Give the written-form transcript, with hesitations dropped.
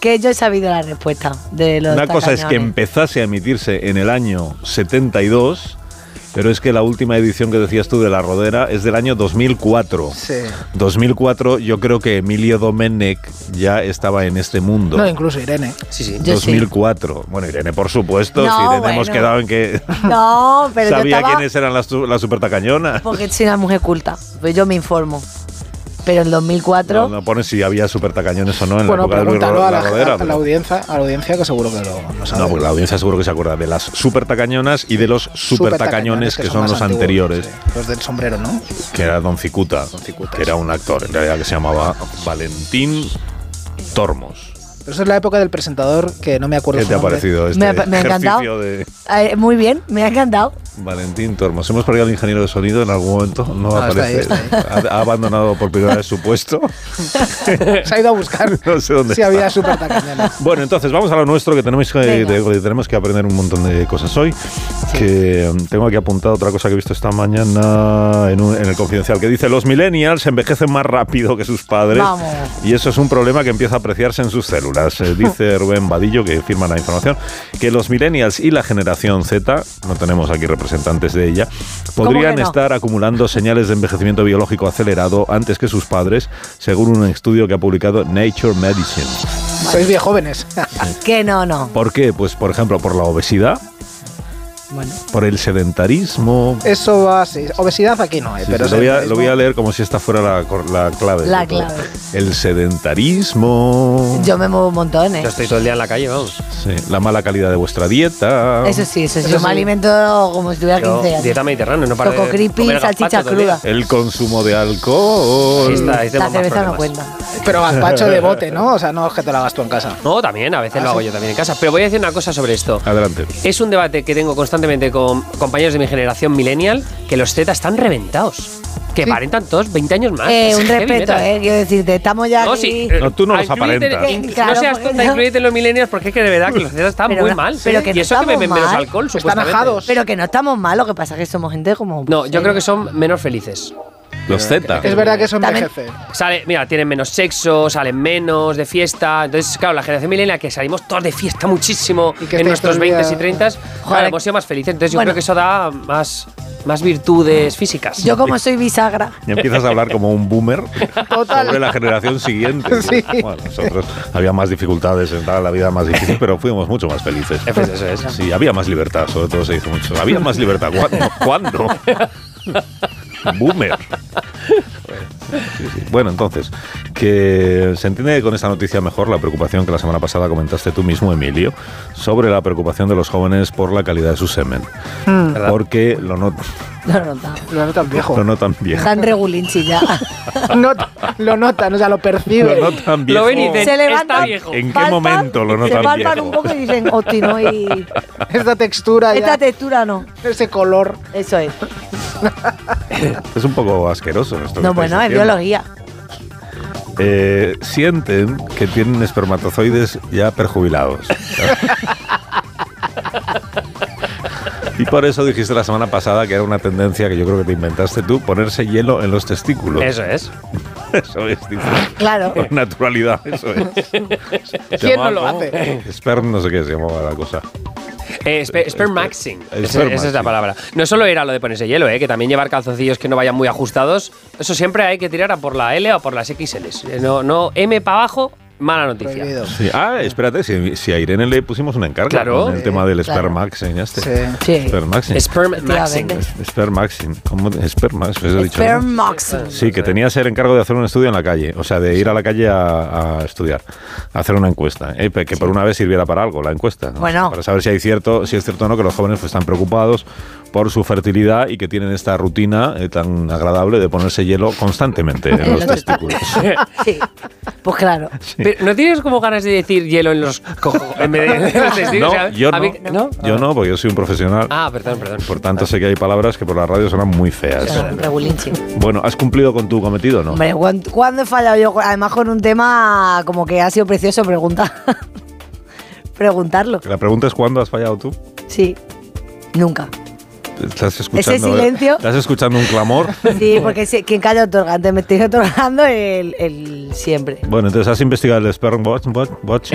que yo he sabido la respuesta de los Una cosa es que tacañones. empezase a emitirse en el año 72, pero es que la última edición que decías tú de La Rodera es del año 2004. Sí. 2004 yo creo que Emilio Domenech ya estaba en este mundo. No, incluso Irene. Sí. Yo 2004. Bueno, Irene, por supuesto. No, Si Irene bueno. hemos quedado en que No, pero yo sabía estaba... quiénes eran las supertacañonas. Porque soy una mujer culta, pues yo me informo. Pero en 2004... No pones si había supertacañones o no en Bueno, la época de pregúntalo a La Rodera. a la audiencia que seguro que lo sabe. No, porque la audiencia seguro que se acuerda de las supertacañonas y de los supertacañones que son los más antiguos, anteriores. sí. Los del sombrero, ¿no? Que era Don Cicuta, Cicuta, que era un actor en realidad que se llamaba Valentín Tormos. Pero eso es la época del presentador que no me acuerdo ¿Qué su te ha nombre. parecido este Me ha encantado. ejercicio de muy bien, me ha encantado. Valentín Tormos? ¿Hemos perdido al ingeniero de sonido en algún momento? No aparece. está ahí. Ha abandonado por primera vez su puesto. Se ha ido a buscar No sé dónde si está. había super tacañones. Bueno, entonces vamos a lo nuestro, que tenemos que aprender un montón de cosas hoy. Que tengo aquí apuntado otra cosa que he visto esta mañana en el Confidencial, que dice: los millennials envejecen más rápido que sus padres. Vamos. Y eso es un problema que empieza a apreciarse en sus células. Dice Rubén Vadillo, que firma la información, que los millennials y la generación Z, no tenemos aquí representantes de ella, podrían que no? estar acumulando señales de envejecimiento biológico acelerado antes que sus padres, según un estudio que ha publicado Nature Medicine. Sois bien jóvenes. Que no. ¿Por qué? Pues, por ejemplo, por la obesidad, Bueno. por el sedentarismo. Eso va así. Obesidad aquí no hay, Sí, pero sí, lo voy a leer como si esta fuera la clave. La de todo. clave. El sedentarismo. Yo me muevo un montón, Yo estoy todo el día en la calle, vamos. Sí, la mala calidad de vuestra dieta. Eso sí. Yo Eso me sí. alimento como si tuviera 15 años. Dieta mediterránea, no para Toco creepy, salchicha cruda. El consumo de alcohol. Ahí tenemos La más cerveza no problemas. cuenta. Pero gazpacho de bote, ¿no? O sea, no es que te lo hagas tú en casa. No, también, a veces lo hago yo también en casa. Pero voy a decir una cosa sobre esto. Adelante. Es un debate que tengo constantemente con compañeros de mi generación millennial, que los Z están reventados. Que aparentan todos 20 años más. Es Un heavy respeto, metal. quiero decirte, estamos ya No, aquí. sí. No, tú no los Inclúyete- aparentas. Claro, no seas porque tonta, no. incluyete en los millennials, porque es que de verdad que los Z están Pero muy no- mal. pero que y no eso que beben estamos menos mal. alcohol, Están supuestamente. ajados. Pero que no estamos mal, lo que pasa es que somos gente como... No, yo creo que son menos felices. Los Z. Es verdad que eso También- envejece. Mira, tienen menos sexo, salen menos de fiesta. Entonces, claro, la generación millennial que salimos todos de fiesta muchísimo Y que en estáis nuestros todo el 20 día- y 30, claro, hemos sido más felices. Entonces, yo Bueno. creo que eso da más virtudes físicas. Yo como soy bisagra, Ya empiezas a hablar como un boomer Total. sobre la generación siguiente. Sí. Bueno, nosotros había más dificultades, entraba la vida más difícil, pero fuimos mucho más felices. Eso es. Sí, había más libertad, sobre todo se dice mucho. Había más libertad. ¿Cuándo? Boomer. Sí. Bueno, entonces, que se entiende con esta noticia mejor la preocupación que la semana pasada comentaste tú mismo, Emilio, sobre la preocupación de los jóvenes por la calidad de su semen. ¿Verdad? Porque lo no nota. Lo notan viejo. lo notan bien. Están regulinchi ya. Lo notan, o sea, lo perciben. Lo notan bien. Lo ven y dicen, Se está levantan, viejo. ¿En qué momento lo notan Se palpan viejo? un poco y dicen, hostia, no, y Esta textura esta ya, textura no. ese color. Eso es. Es un poco asqueroso esto. No, que bueno, estáis es diciendo. biología. Sienten que tienen espermatozoides ya perjubilados. Y por eso dijiste la semana pasada que era una tendencia que yo creo que te inventaste tú, ponerse hielo en los testículos. Eso es. Eso es, dice. Claro. Con naturalidad, eso es. ¿Quién no lo hace? Sperm, no sé qué se llamaba la cosa. Spermaxing. Spermaxing. Esa es la palabra. No solo era lo de ponerse hielo, que también llevar calzoncillos que no vayan muy ajustados. Eso siempre hay que tirar a por la L o por las XL. No M para abajo, mala noticia. Prohibido. Sí. Ah, espérate, si a Irene le pusimos un encargo Claro. con el tema del Claro. Spermaxing este. Sí. Sí. Spermaxing. Spermaxing. Efectivamente. Spermaxing. ¿Cómo? Spermax, eso he dicho, ¿no? Spermaxing. Sí, que tenías el encargo de hacer un estudio en la calle, o sea, de ir a la calle a estudiar, a hacer una encuesta, que por una vez sirviera para algo la encuesta, ¿no? Bueno. Para saber si es cierto o no que los jóvenes pues, están preocupados por su fertilidad y que tienen esta rutina tan agradable de ponerse hielo constantemente en los testículos. Sí. Pues claro. Pero, ¿no tienes como ganas de decir hielo en los en vez de los testículos? No, O sea, yo a no. mí- ¿no? Yo no, porque yo soy un profesional. Ah, perdón. Por tanto, sé que hay palabras que por la radio suenan muy feas. Claro, regulinchi. Bueno, ¿has cumplido con tu cometido o no? Hombre, ¿cuándo he fallado yo? Además con un tema como que ha sido precioso preguntarlo. La pregunta es ¿cuándo has fallado tú? Sí. Nunca. ¿Estás escuchando, Ese silencio. ¿Estás escuchando un clamor? Sí, porque quien calla otorga. Antes me estoy otorgando el siempre. Bueno, entonces has investigado el sperm watching.